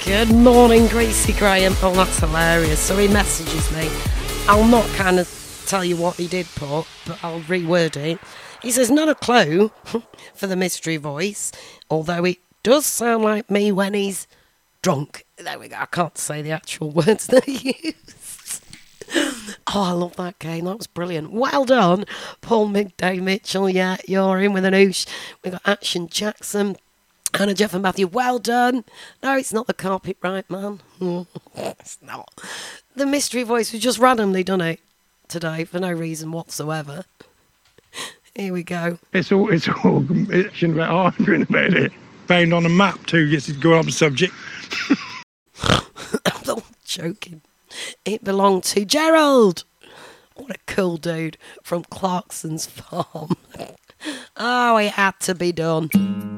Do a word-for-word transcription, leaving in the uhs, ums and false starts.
Good morning, Greasy Graham. Oh, that's hilarious. So he messages me. I'll not kind of tell you what he did put, but I'll reword it. He says, not a clue for the mystery voice, although it does sound like me when he's drunk. There we go. I can't say the actual words that he used. Oh, I love that game. That was brilliant. Well done, Paul Midday Mitchell. Yeah, you're in with an oosh. We've got Action Jackson. Hannah, Jeff and Matthew, well done. No, it's not the carpet right, man. It's not. The mystery voice was just randomly done it today for no reason whatsoever. Here we go. It's all, it's all, it shouldn't be arguing about it. Found on a map too, yes, it's going on the subject. I'm not joking. It belonged to Gerald. What a cool dude from Clarkson's Farm. Oh, it had to be done.